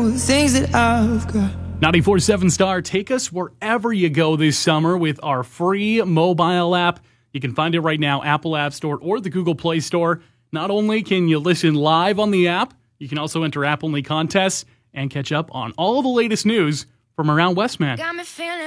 know the things that I've got. 94.7 Star, take us wherever you go this summer with our free mobile app. You can find it right now, Apple App Store or the Google Play Store. Not only can you listen live on the app, you can also enter app-only contests and catch up on all the latest news from around Westman. Got me feeling